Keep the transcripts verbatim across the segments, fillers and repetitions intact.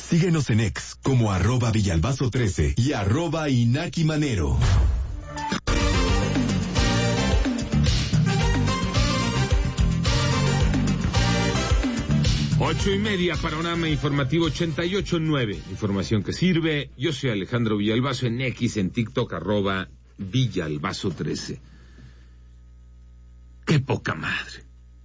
Síguenos en X como arroba Villalbazo trece y arroba Inaki Manero. Ocho y media, Panorama Informativo ochenta y ocho punto nueve. Información que sirve. Yo soy Alejandro Villalbazo en X, en TikTok, arroba Villalbazo trece. ¡Qué poca madre!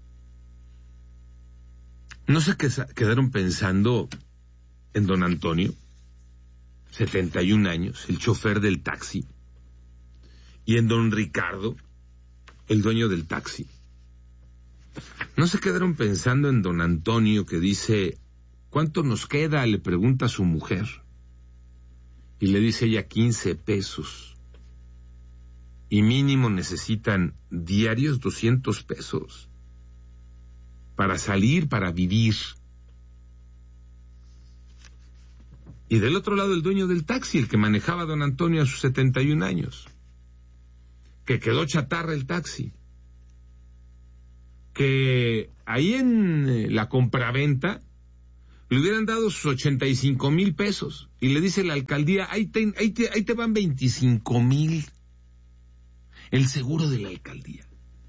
¿No se quedaron pensando en don Antonio, setenta y un años, el chofer del taxi, y en don Ricardo, el dueño del taxi? ¿No se quedaron pensando en don Antonio que dice, ¿cuánto nos queda?, le pregunta a su mujer, y le dice ella quince pesos, y mínimo necesitan diarios doscientos pesos para salir, para vivir? Y del otro lado el dueño del taxi, el que manejaba a don Antonio a sus setenta y un años, que quedó chatarra el taxi, que ahí en la compraventa le hubieran dado sus ochenta y cinco mil pesos, y le dice la alcaldía, ahí te, ahí te, ahí te van veinticinco mil, el seguro de la alcaldía.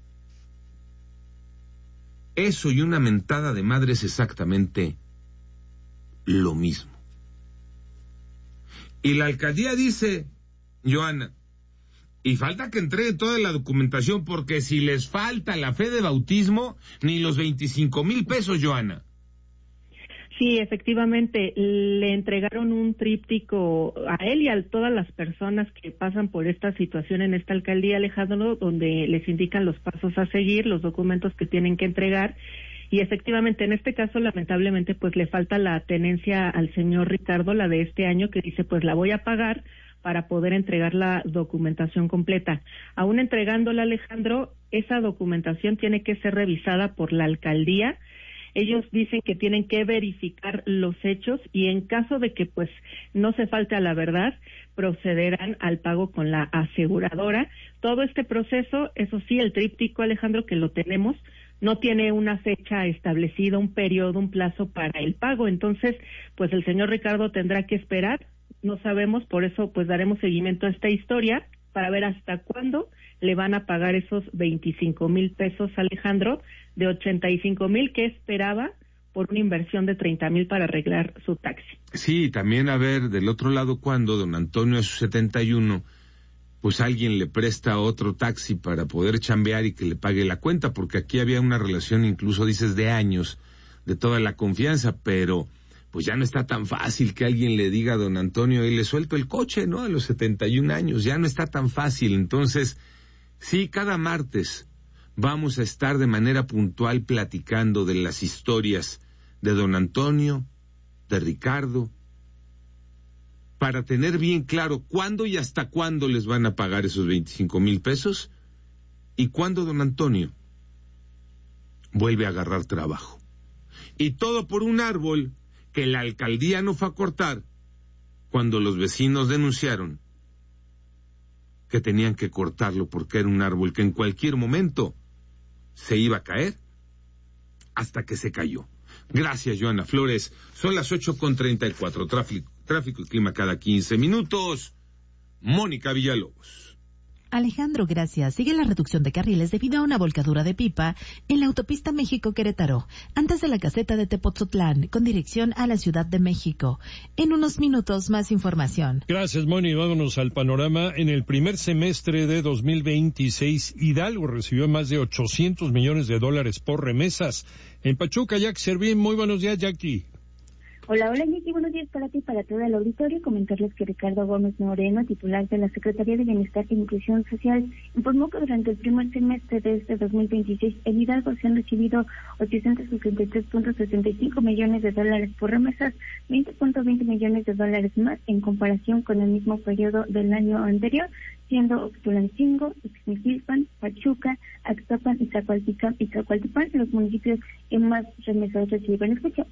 Eso y una mentada de madre es exactamente lo mismo. Y la alcaldía dice, Joana, y falta que entregue toda la documentación, porque si les falta la fe de bautismo, ni los veinticinco mil pesos, Joana. Sí, efectivamente, le entregaron un tríptico a él y a todas las personas que pasan por esta situación en esta alcaldía, Alejandro, donde les indican los pasos a seguir, los documentos que tienen que entregar. Y efectivamente, en este caso, lamentablemente, pues le falta la tenencia al señor Ricardo, la de este año, que dice, pues la voy a pagar para poder entregar la documentación completa. Aún entregándola, Alejandro, esa documentación tiene que ser revisada por la alcaldía. Ellos dicen que tienen que verificar los hechos y en caso de que pues no se falte a la verdad, procederán al pago con la aseguradora. Todo este proceso, eso sí, el tríptico, Alejandro, que lo tenemos, no tiene una fecha establecida, un periodo, un plazo para el pago. Entonces, pues el señor Ricardo tendrá que esperar. No sabemos, por eso pues daremos seguimiento a esta historia para ver hasta cuándo le van a pagar esos veinticinco mil pesos, Alejandro, de ochenta y cinco mil que esperaba por una inversión de treinta mil para arreglar su taxi. Sí, también a ver, del otro lado, cuando don Antonio a sus setenta y uno, pues alguien le presta otro taxi para poder chambear y que le pague la cuenta, porque aquí había una relación, incluso dices, de años, de toda la confianza, pero pues ya no está tan fácil que alguien le diga a don Antonio, y le suelto el coche, ¿no?, a los setenta y un años, ya no está tan fácil. Entonces, sí, cada martes vamos a estar de manera puntual platicando de las historias de don Antonio, de Ricardo, para tener bien claro cuándo y hasta cuándo les van a pagar esos veinticinco mil pesos y cuándo don Antonio vuelve a agarrar trabajo. Y todo por un árbol que la alcaldía no fue a cortar cuando los vecinos denunciaron que tenían que cortarlo porque era un árbol que en cualquier momento se iba a caer, hasta que se cayó. Gracias, Joana Flores. Son las ocho con treinta y cuatro. Tráfico, tráfico y clima cada quince minutos. Mónica Villalobos. Alejandro, gracias. Sigue la reducción de carriles debido a una volcadura de pipa en la autopista México-Querétaro, antes de la caseta de Tepoztlán, con dirección a la Ciudad de México. En unos minutos, más información. Gracias, Moni. Vámonos al panorama. En el primer semestre de dos mil veintiséis, Hidalgo recibió más de ochocientos millones de dólares por remesas. En Pachuca, Jackie Servín. Muy buenos días, Jackie. Hola, hola, Nicky, buenos días para ti y para todo el auditorio. Comentarles que Ricardo Gómez Moreno, titular de la Secretaría de Bienestar e Inclusión Social, informó que durante el primer semestre de este dos mil veintiséis en Hidalgo se han recibido ochocientos sesenta y tres punto sesenta y cinco millones de dólares por remesas, veinte punto veinte millones de dólares más en comparación con el mismo periodo del año anterior, siendo Tulancingo, Ixmiquilpan, Pachuca, Axtapan, Iztacualticán y Zacualtipán los municipios en más remesas reciben. Escuchamos.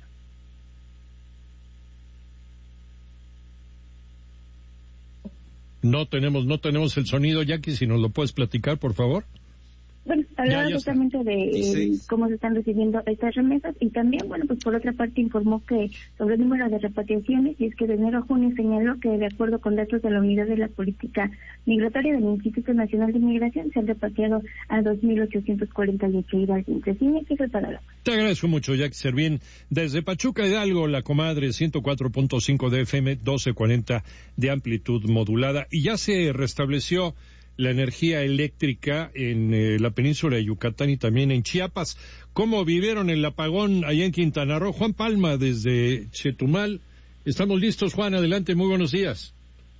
No tenemos, no tenemos el sonido, Jackie, si nos lo puedes platicar, por favor. Bueno, hablaba justamente de eh, cómo se están recibiendo estas remesas y también, bueno, pues por otra parte informó que sobre el número de repatriaciones, y es que de enero a junio señaló que de acuerdo con datos de la Unidad de la Política Migratoria del Instituto Nacional de Migración se han repatriado a dos mil ochocientos cuarenta y ocho hidalguenses. Y aquí es el panorama. Te agradezco mucho, Jackie Servín. Desde Pachuca, Hidalgo, la comadre, ciento cuatro punto cinco de F M, doce cuarenta de amplitud modulada, y ya se restableció la energía eléctrica en eh, la península de Yucatán y también en Chiapas. ¿Cómo vivieron el apagón allá en Quintana Roo? Juan Palma, desde Chetumal. Estamos listos, Juan, adelante, muy buenos días.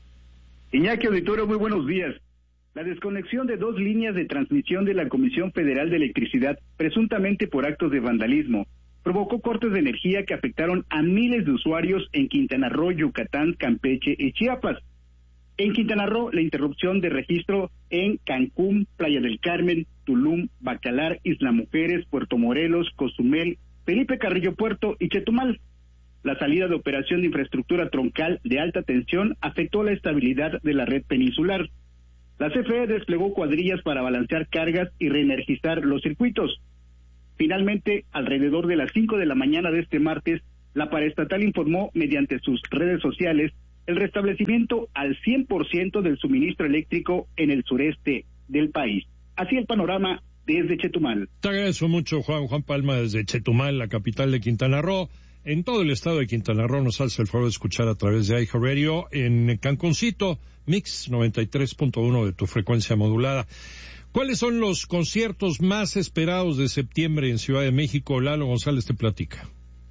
Iñaki Auditorio, muy buenos días. La desconexión de dos líneas de transmisión de la Comisión Federal de Electricidad, presuntamente por actos de vandalismo, provocó cortes de energía que afectaron a miles de usuarios en Quintana Roo, Yucatán, Campeche y Chiapas. En Quintana Roo, la interrupción de registro en Cancún, Playa del Carmen, Tulum, Bacalar, Isla Mujeres, Puerto Morelos, Cozumel, Felipe Carrillo Puerto y Chetumal. La salida de operación de infraestructura troncal de alta tensión afectó la estabilidad de la red peninsular. La C F E desplegó cuadrillas para balancear cargas y reenergizar los circuitos. Finalmente, alrededor de las cinco de la mañana de este martes, la paraestatal informó mediante sus redes sociales el restablecimiento al cien por ciento del suministro eléctrico en el sureste del país. Así el panorama desde Chetumal. Te agradezco mucho, Juan. Juan Palma, desde Chetumal, la capital de Quintana Roo. En todo el estado de Quintana Roo nos hace el favor de escuchar a través de iHeartRadio. En Cancuncito, Mix noventa y tres punto uno de tu frecuencia modulada. ¿Cuáles son los conciertos más esperados de septiembre en Ciudad de México? Lalo González te platica.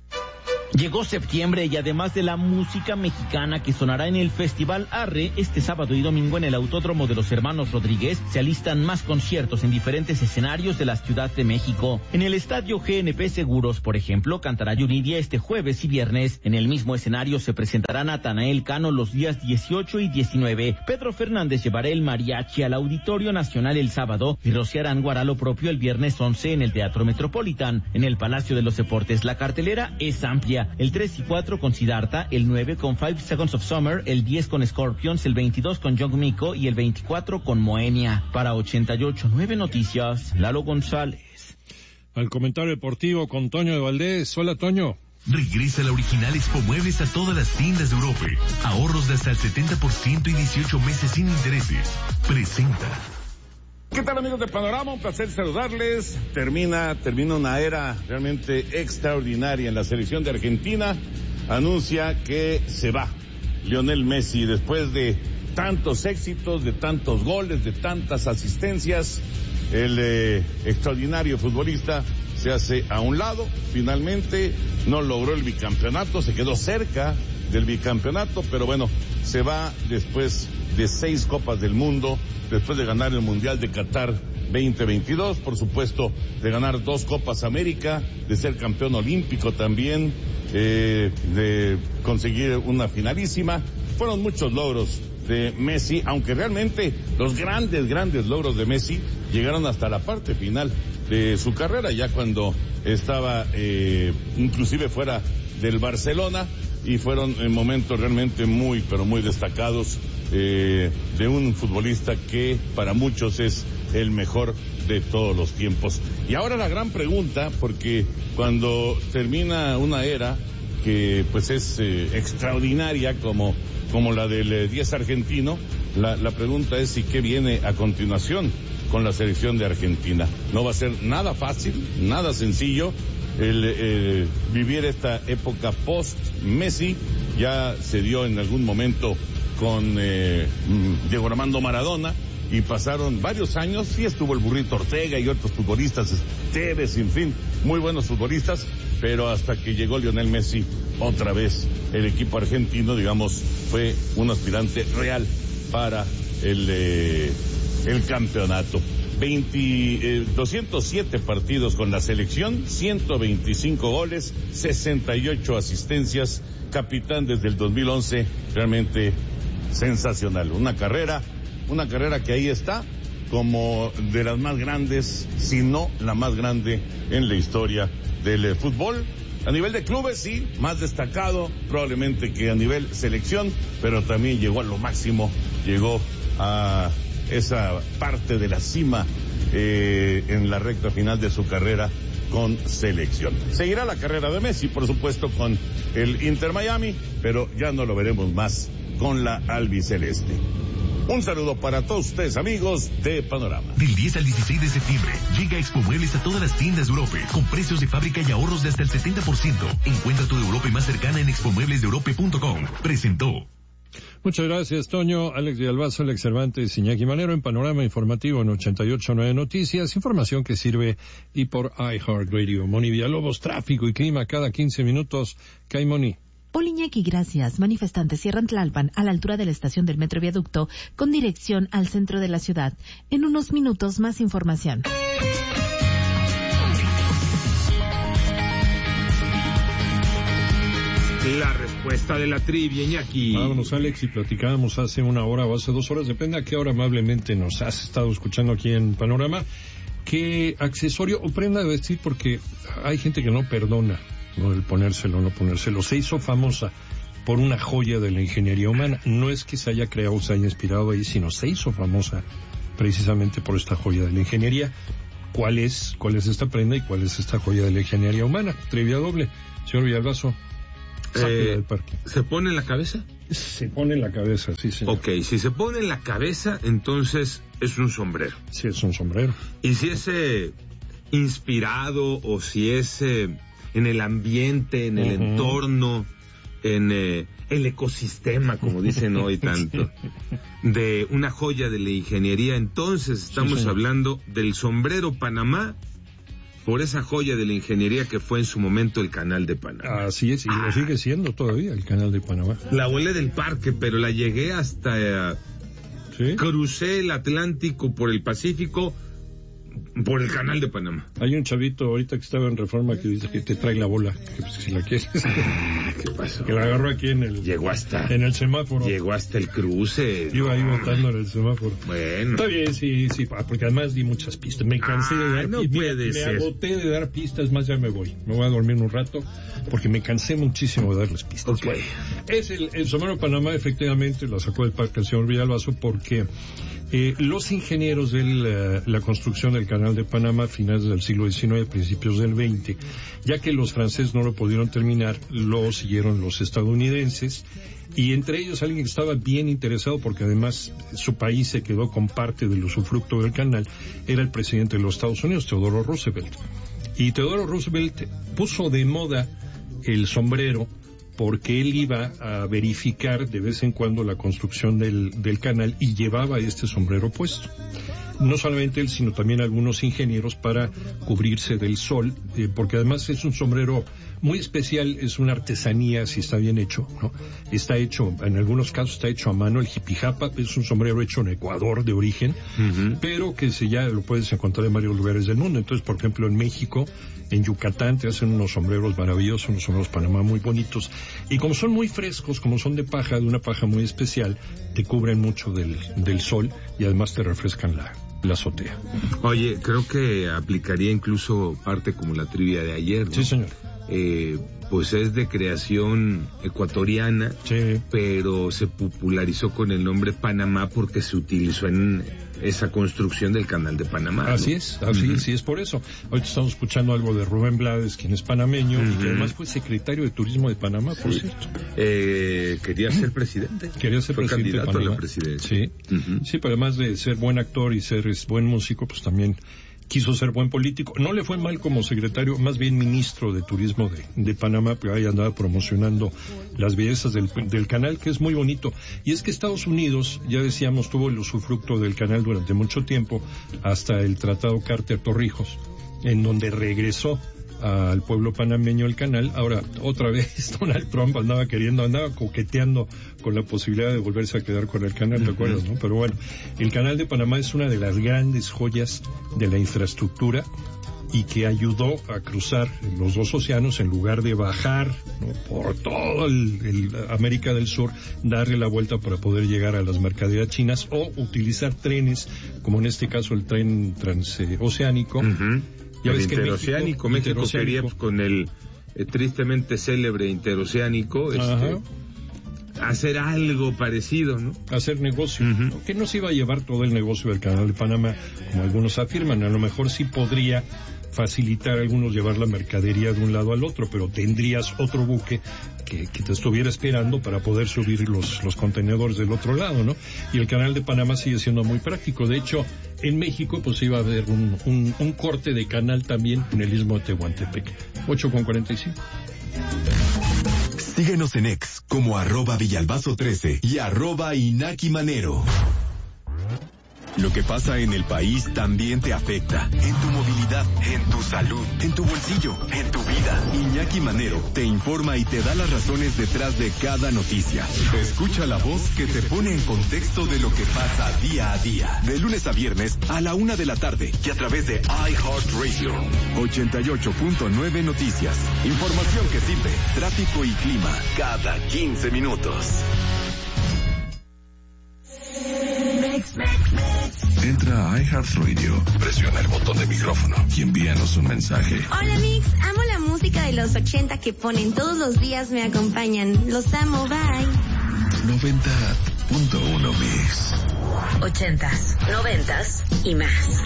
Llegó septiembre y además de la música mexicana que sonará en el Festival Arre este sábado y domingo en el Autódromo de los Hermanos Rodríguez, se alistan más conciertos en diferentes escenarios de la Ciudad de México. En el Estadio G N P Seguros, por ejemplo, cantará Yuridia este jueves y viernes. En el mismo escenario se presentará Natanael Cano los días dieciocho y diecinueve. Pedro Fernández llevará el mariachi al Auditorio Nacional el sábado y Rocío Arango hará lo propio el viernes once en el Teatro Metropolitan. En el Palacio de los Deportes la cartelera es amplia. El tres y cuatro con Siddhartha, el nueve con Five Seconds of Summer, el diez con Scorpions, el veintidós con Young Miko y el veinticuatro con Moenia. Para ochenta y ocho punto nueve Noticias, Lalo González. Al comentario deportivo con Toño de Valdés. Hola, Toño. Regresa la original Expo Muebles a todas las tiendas de Europa. Ahorros de hasta el setenta por ciento y dieciocho meses sin intereses. Presenta. ¿Qué tal, amigos de Panorama? Un placer saludarles. Termina, termina una era realmente extraordinaria en la selección de Argentina. Anuncia que se va Lionel Messi después de tantos éxitos, de tantos goles, de tantas asistencias. El eh, extraordinario futbolista se hace a un lado. Finalmente no logró el bicampeonato, se quedó cerca del bicampeonato, pero bueno, se va después de seis Copas del Mundo, después de ganar el Mundial de Qatar veinte veintidós, por supuesto, de ganar dos Copas América, de ser campeón olímpico también, eh, de conseguir una finalísima. Fueron muchos logros de Messi, aunque realmente los grandes, grandes logros de Messi llegaron hasta la parte final de su carrera, ya cuando estaba eh, inclusive fuera del Barcelona, y fueron en momentos realmente muy, pero muy destacados eh, de un futbolista que para muchos es el mejor de todos los tiempos. Y ahora la gran pregunta, porque cuando termina una era que pues es eh, extraordinaria como, como la del eh, diez argentino, la, la pregunta es si qué viene a continuación con la selección de Argentina. No va a ser nada fácil, nada sencillo el eh, vivir esta época post-Messi. Ya se dio en algún momento con eh, Diego Armando Maradona, y pasaron varios años, sí estuvo el Burrito Ortega y otros futbolistas, Tevez, en fin, muy buenos futbolistas, pero hasta que llegó Lionel Messi, otra vez el equipo argentino, digamos, fue un aspirante real para el, eh, el campeonato. veinte, eh, doscientos siete partidos con la selección, ciento veinticinco goles, sesenta y ocho asistencias, capitán desde el dos mil once, realmente sensacional. Una carrera, una carrera que ahí está como de las más grandes, si no la más grande en la historia del eh, fútbol. A nivel de clubes, sí, más destacado probablemente que a nivel selección, pero también llegó a lo máximo, llegó a esa parte de la cima eh, en la recta final de su carrera con selección. Seguirá la carrera de Messi, por supuesto, con el Inter Miami, pero ya no lo veremos más con la albiceleste. Un saludo para todos ustedes, amigos de Panorama. Del diez al dieciséis de septiembre, llega Expo Muebles a todas las tiendas de Europe, con precios de fábrica y ahorros de hasta el setenta por ciento. Encuentra tu Europe más cercana en expo muebles de europe punto com. Presentó. Muchas gracias, Toño, Alex Villalbazo, Alex Cervantes, Iñaki Manero, en Panorama Informativo en ochenta y ocho punto nueve Noticias, información que sirve y por iHeartRadio. Moni Villalobos, tráfico y clima cada quince minutos. ¿Qué Moni? Hola Iñaki, gracias. Manifestantes cierran Tlalpan a la altura de la estación del Metro Viaducto con dirección al centro de la ciudad. En unos minutos más información. La respuesta de la trivia, Iñaki. Vámonos, Alex, y platicábamos hace una hora o hace dos horas, depende a qué hora amablemente nos has estado escuchando aquí en Panorama, qué accesorio o prenda de vestir, porque hay gente que no perdona, ¿no?, el ponérselo o no ponérselo. Se hizo famosa por una joya de la ingeniería humana. No es que se haya creado o se haya inspirado ahí, sino se hizo famosa precisamente por esta joya de la ingeniería. ¿Cuál es, cuál es esta prenda y cuál es esta joya de la ingeniería humana? Trivia doble. Señor Villalbazo, sáquela del parque. ¿Se pone en la cabeza? Se pone en la cabeza, sí, señor. Ok, si se pone en la cabeza, entonces es un sombrero. Sí, es un sombrero. Y si es eh, inspirado o si es eh, en el ambiente, en el uh-huh. entorno, en eh, el ecosistema, como dicen hoy tanto, de una joya de la ingeniería, entonces estamos sí, hablando del sombrero Panamá, por esa joya de la ingeniería que fue en su momento el Canal de Panamá. Así es, y ah. lo sigue siendo todavía el Canal de Panamá. La volé del parque, pero la llegué hasta... Eh, ¿sí? Crucé el Atlántico por el Pacífico, por el Canal de Panamá. Hay un chavito ahorita que estaba en Reforma que dice que te trae la bola, que pues, si la quieres. ¿Qué pasó? Que la agarró aquí en el... Llegó hasta... En el semáforo. Llegó hasta el cruce. Iba no. ahí botando en el semáforo. Bueno. Está bien, sí, sí, porque además di muchas pistas. Me cansé ah, de dar no pistas. puede me, ser. Me agoté de dar pistas, más ya me voy. Me voy a dormir un rato porque me cansé muchísimo de darles pistas. Ok. Es el, el sombrero Panamá, efectivamente, lo sacó del parque el señor Villalbazo porque... Eh, los ingenieros de la, la construcción del Canal de Panamá a finales del siglo diecinueve, principios del veinte, ya que los franceses no lo pudieron terminar, lo siguieron los estadounidenses, y entre ellos alguien que estaba bien interesado, porque además su país se quedó con parte del usufructo del canal, era el presidente de los Estados Unidos, Theodore Roosevelt. Y Theodore Roosevelt puso de moda el sombrero porque él iba a verificar de vez en cuando la construcción del, del canal y llevaba este sombrero puesto. No solamente él, sino también algunos ingenieros para cubrirse del sol, eh, porque además es un sombrero muy especial, es una artesanía si está bien hecho, ¿no? Está hecho, en algunos casos está hecho a mano, el jipijapa es un sombrero hecho en Ecuador de origen, uh-huh. pero que se ya lo puedes encontrar en varios lugares del mundo. Entonces, por ejemplo, en México, en Yucatán, te hacen unos sombreros maravillosos, unos sombreros Panamá muy bonitos, y como son muy frescos, como son de paja, de una paja muy especial, te cubren mucho del, del sol y además te refrescan la, la azotea. Oye, creo que aplicaría incluso parte como la trivia de ayer, ¿no? Sí, señor. Eh, pues es de creación ecuatoriana, sí. pero se popularizó con el nombre Panamá porque se utilizó en esa construcción del Canal de Panamá. Así ¿no? es, así, uh-huh. sí es por eso. Hoy estamos escuchando algo de Rubén Blades, quien es panameño, uh-huh. y que además fue secretario de Turismo de Panamá, por sí. cierto. Eh, quería ser presidente. Quería ser fue presidente candidato de Panamá. a la presidencia. Sí, uh-huh. sí, pero además de ser buen actor y ser buen músico, pues también quiso ser buen político. No le fue mal como secretario, más bien ministro de Turismo de, de Panamá, pero ahí andaba promocionando las bellezas del, del canal, que es muy bonito. Y es que Estados Unidos, ya decíamos, tuvo el usufructo del canal durante mucho tiempo, hasta el Tratado Carter-Torrijos, en donde regresó al pueblo panameño el canal. Ahora, otra vez, Donald Trump andaba queriendo, andaba coqueteando con la posibilidad de volverse a quedar con el canal, ¿te acuerdas, no? Pero bueno, el Canal de Panamá es una de las grandes joyas de la infraestructura y que ayudó a cruzar los dos océanos en lugar de bajar, ¿no?, por todo el, el América del Sur, darle la vuelta para poder llegar a las mercaderías chinas o utilizar trenes, como en este caso el tren transoceánico. Uh-huh. Ya el ves que interoceánico, México, México quería pues, con el eh, tristemente célebre interoceánico, este, hacer algo parecido, ¿no? Hacer negocio, uh-huh. ¿no? Que no se iba a llevar todo el negocio del Canal de Panamá, como algunos afirman. A lo mejor sí podría facilitar a algunos llevar la mercadería de un lado al otro, pero tendrías otro buque que, que te estuviera esperando para poder subir los, los contenedores del otro lado, ¿no? Y el Canal de Panamá sigue siendo muy práctico. De hecho, en México pues iba a haber un, un, un corte de canal también en el Istmo de Tehuantepec. ocho con cuarenta y cinco. Síguenos en X como arroba Villalbazo trece y arroba Inaki Manero. Lo que pasa en el país también te afecta. En tu movilidad, en tu salud, en tu bolsillo, en tu vida. Iñaki Manero te informa y te da las razones detrás de cada noticia. Escucha la voz que te pone en contexto de lo que pasa día a día. De lunes a viernes a la una de la tarde y a través de iHeartRadio. ochenta y ocho punto nueve Noticias. Información que sirve. Tráfico y clima cada quince minutos. Entra a iHeartRadio, presiona el botón de micrófono y envíanos un mensaje. Hola Mix, amo la música de los ochenta que ponen todos los días, me acompañan. Los amo, bye. noventa punto uno Mix. Ochentas, noventas y más.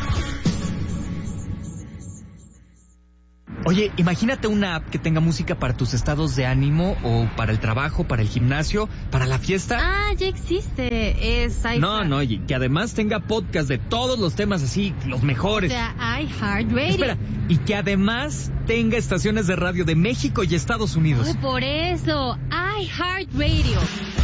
Oye, imagínate una app que tenga música para tus estados de ánimo o para el trabajo, para el gimnasio, para la fiesta. Ah, ya existe. Es iHeart. No, no, oye, que además tenga podcast de todos los temas así, los mejores. O sea, iHeartRadio. Espera, y que además tenga estaciones de radio de México y Estados Unidos. Oh, por eso, iHeartRadio.